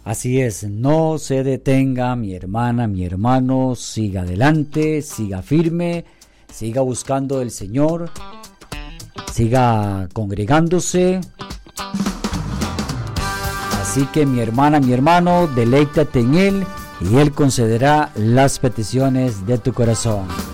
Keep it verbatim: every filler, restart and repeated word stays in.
Así es, no se detenga, mi hermana, mi hermano, siga adelante, siga firme, siga buscando el Señor, siga congregándose. Así que mi hermana, mi hermano, deleítate en Él y Él concederá las peticiones de tu corazón.